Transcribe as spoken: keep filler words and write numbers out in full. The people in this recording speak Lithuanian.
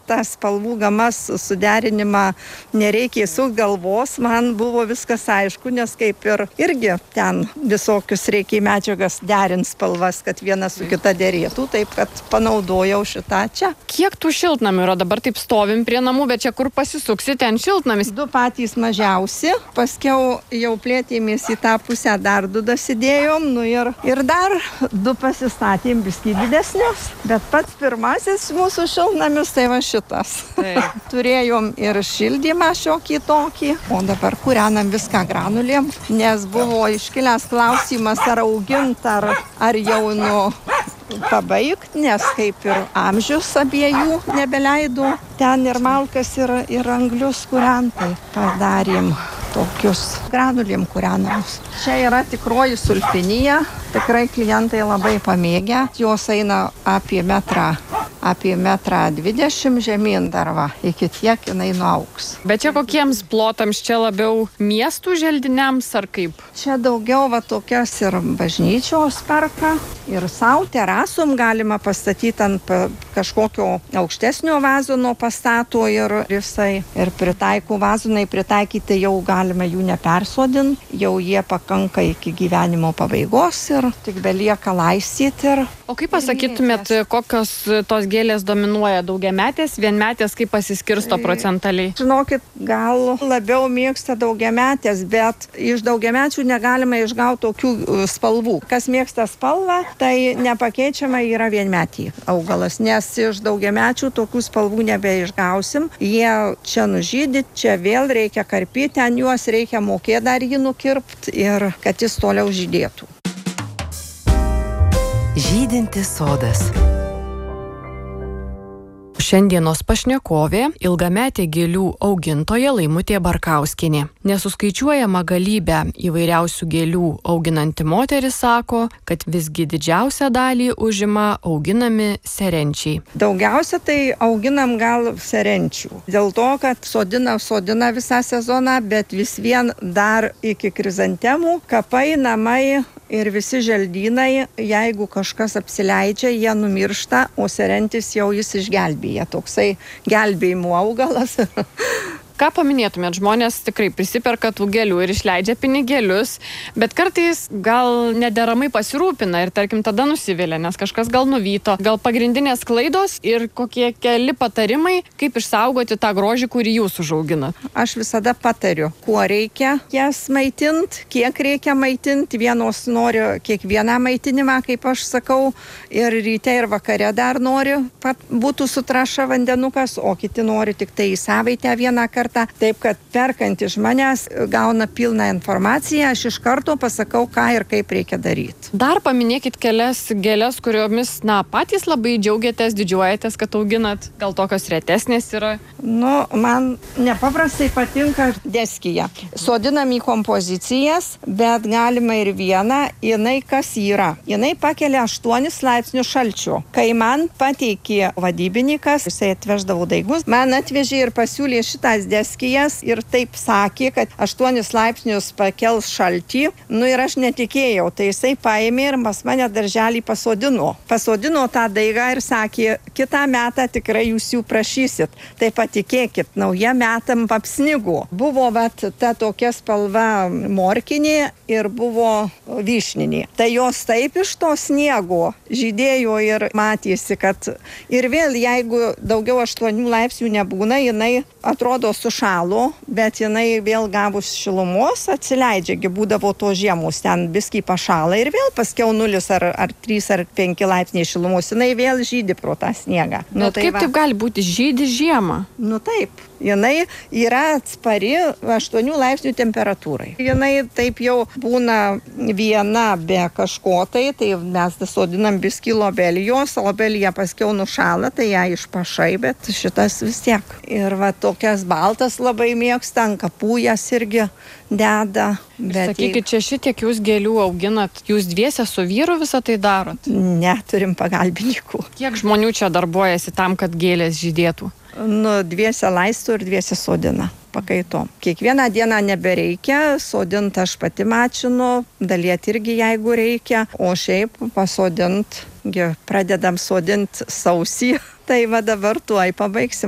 tas spalvų gamas suderinimą nereikia įsukt galvos, man buvo viskas aišku, nes kaip ir irgi ten visokius reikia medžiagas derint spalvas, kad viena su kita derėtų, taip kad panaudojau šitą čia. Kiek tų šiltnamių yra? Dabar taip stovim prie namų, bet čia kur pasisuksi, ten šiltnamis. Du patys mažiausi, paskiau jau plėtėmės į tą pusę, dar du dasidėjom, nu ir, ir dar du pasistatėm biskį didesnius, bet pats pirmasis mūsų šiltnamis tai va šitas. Taip. Turėjom ir šildymą šiokį tokį, o dabar kūrenam viską granulėm, nes buvo iškilęs klausimas ar augint, ar, ar jau nu pabaigt, nes kaip ir amžius abiejų nebeleido. Ten ir malkas, ir, ir anglius kūrentai padarėm tokius granulėm kūrenamus. Čia yra tikroji sulfinija, tikrai klientai labai pamėgia, jos eina apie metrą. Apie metrą dvidešimt žemyn dar va, iki tiek jinai nuaugs. Bet čia kokiems plotams, čia labiau miestų želdiniams ar kaip? Čia daugiau va tokias ir bažnyčios perka, ir sau terasom galima pastatyti ant pa, kažkokio aukštesnio vazono pastato ir visai. Ir pritaikų vazonai pritaikyti jau galima jų nepersodinti, jau jie pakanka iki gyvenimo pabaigos ir tik belieka laistyti. Ir... O kaip pasakytumėt, kokios tos gėlės dominuoja, daugiametės, vienmetės, kaip pasiskirsto procentaliai? Žinokit, gal labiau mėgsta daugiametės, bet iš daugiamečių negalima išgauti tokių spalvų. Kas mėgsta spalvą, tai nepakeičiama yra vienmetį augalas, nes iš daugiamečių tokių spalvų nebeišgausim. Jie čia nužydi, čia vėl reikia karpyti, ant juos reikia mokėti dar jį nukirpti ir kad jis toliau žydėtų. Žydintis sodas. Šiandienos pašnekovė – ilgametė gėlių augintoja Laimutė Barkauskienė. Nesuskaičiuojama galybė įvairiausių gėlių auginanti moteris sako, kad visgi didžiausią dalį užima auginami serenčiai. Daugiausia tai auginam gal serenčių. Dėl to, kad sodina, sodina visą sezoną, bet vis vien dar iki krizantemų, kapai, namai ir visi želdynai, jeigu kažkas apsileidžia, jie numiršta, o serentis jau jis išgelbėja. Toksai gelbėjimo augalas. Ką paminėtumėt, žmonės tikrai prisiperka tų gėlių ir išleidžia pinigėlius, bet kartais gal nederamai pasirūpina ir tarkim tada nusivėlė, nes kažkas gal nuvyto. Gal pagrindinės klaidos ir kokie keli patarimai, kaip išsaugoti tą grožį, kurį jūs užauginat? Aš visada patariu, kuo reikia jas maitinti, kiek reikia maitinti. Vienos nori kiekvieną maitinimą, kaip aš sakau, ir ryte ir vakare dar nori, kad būtų su trąša vandenukas, o kiti nori tik tai į savaitę vieną kartą. Taip, kad perkant iš manęs gauna pilną informaciją, aš iš karto pasakau, ką ir kaip reikia daryti. Dar paminėkit kelias gėlės, kuriomis, na, patys labai džiaugiatės, didžiuojatės, kad auginat. Gal tokios retesnės yra? Nu, man nepaprastai patinka deskija. Sodinam į kompozicijas, bet galima ir vieną. Jinai kas yra? Jinai pakelia aštuonis laipsnius šalčio. Kai man pateikė vadybininkas, jisai atveždavo daigus, man atvežė ir pasiūlė šitas deskijas ir taip sakė, kad aštuonis laipsnius pakels šaltį. Nu ir aš netikėjau, tai jisai paėmė ir pas mane darželį pasodino. Pasodino tą daigą ir sakė, kitą metą tikrai jūs jų prašysit. Tai patikėkit, nauja metam apsnigo. Buvo vat ta tokia spalva morkinė ir buvo vyšninė. Tai jos taip iš to sniego žydėjo ir matėsi, kad ir vėl jeigu daugiau aštuonių laipsnių nebūna, jinai atrodo sušalo, bet jinai vėl gavus šilumos atsileidžiagi, būdavo to žiemos, ten biskį pašala ir vėl paskiau nulis ar, ar trys ar penki laipsniai šilumos, jinai vėl žydi pro tą sniegą. Nu, bet tai kaip va, taip gali būti žydi žiemą? Nu taip, jinai yra atspari aštuonių laipsnių temperatūrai. Jinai taip jau būna viena be kažko tai, tai mes sodinam biskį lobelijos, lobelija paskiau nušala, tai ją išpašai, bet šitas vis tiek. Ir va tokias baltas labai mėgsta, ant kapų jas irgi deda. Bet sakykit, čia šitiek jūs gėlių auginat, jūs dviese su vyru visą tai darot? Ne, turim pagalbininkų. Kiek žmonių čia darbuojasi tam, kad gėlės žydėtų? Nu, dviese laistų ir dviese sodina pakaitom. Kiekvieną dieną nebereikia, sodint aš pati mačinu, daliet irgi jeigu reikia, o šiaip pasodint, pradedam sodint sausį, tai va dabar tuoj pabaigsim.